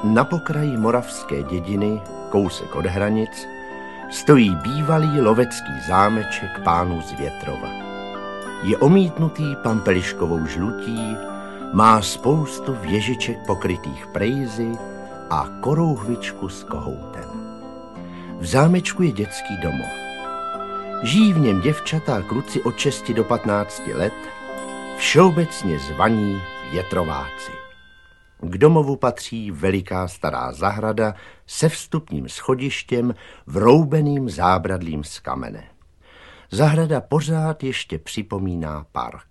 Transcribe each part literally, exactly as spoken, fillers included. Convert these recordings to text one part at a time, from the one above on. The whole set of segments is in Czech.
Na pokraji moravské dědiny, kousek od hranic, stojí bývalý lovecký zámeček pánů z Větrova. Je omítnutý pampeliškovou žlutí, má spoustu věžiček pokrytých prejzy a korouhvičku s kohoutem. V zámečku je dětský domov. Žijí v něm děvčata a kluci od šesti do patnácti let, všeobecně zvaní Větrováci. K domovu patří veliká stará zahrada se vstupním schodištěm vroubeným zábradlím z kamene. Zahrada pořád ještě připomíná park.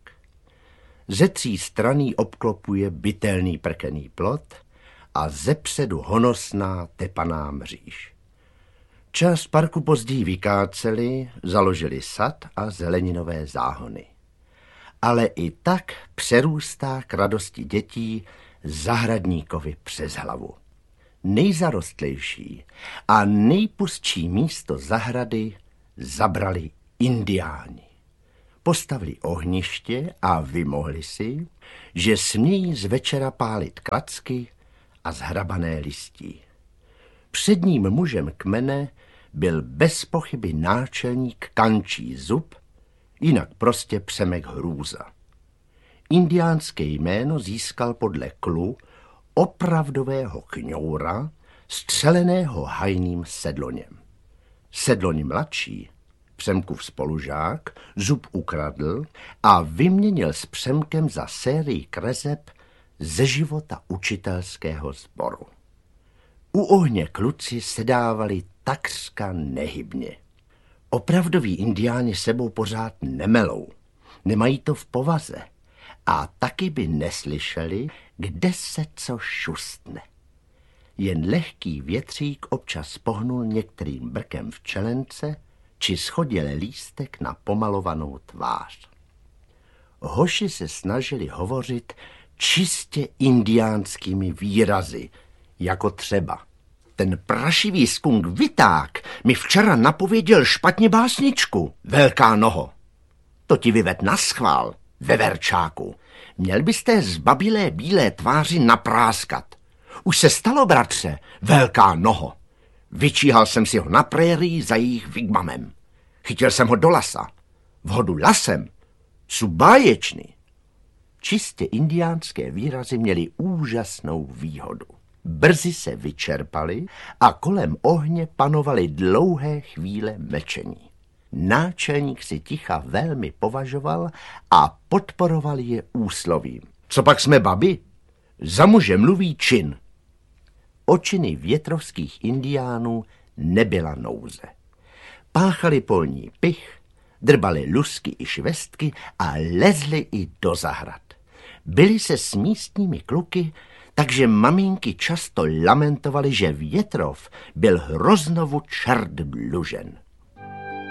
Ze tří stran jí obklopuje bytelný prkený plot a zepředu honosná tepaná mříž. Část parku později vykáceli, založili sad a zeleninové záhony. Ale i tak přerůstá k radosti dětí zahradníkovi přes hlavu. Nejzarostlejší a nejpustší místo zahrady zabrali indiáni. Postavili ohniště a vymohli si, že smějí z večera pálit klacky a zhrabané listí. Předním mužem kmene byl bez pochyby náčelník Kančí Zub, jinak prostě Přemek Hrůza. Indiánské jméno získal podle klu opravdového kňoura, střeleného hajným Sedloněm. Sedloň mladší, Přemkův spolužák, Zub ukradl a vyměnil s Přemkem za sérii kreseb ze života učitelského sboru. U ohně kluci sedávali takřka nehybně. Opravdoví indiáni sebou pořád nemelou, nemají to v povaze a taky by neslyšeli, kde se co šustne. Jen lehký větřík občas pohnul některým brkem v čelence či schodil lístek na pomalovanou tvář. Hoši se snažili hovořit čistě indiánskými výrazy, jako třeba: ten prašivý skunk Viták mi včera napověděl špatně básničku, velká noho. To ti vyved naschvál, veverčáku. Měl byste z babilé bílé tváři napráskat. Už se stalo, bratře, velká noho. Vyčíhal jsem si ho na prérii za jejich vigmamem. Chytil jsem ho do lasa. Vhodu lasem. Jsou báječný. Čistě indiánské výrazy měly úžasnou výhodu. Brzy se vyčerpali a kolem ohně panovaly dlouhé chvíle mlčení. Náčelník si ticha velmi považoval a podporoval je úslovím. Co pak jsme babi? Za muže mluví čin. O činy větrovských indiánů nebyla nouze. Páchali polní pich, drbali lusky i švestky a lezli i do zahrad. Byli se s místními kluky, takže maminky často lamentovali, že Větrov byl hroznovu čert dlužen.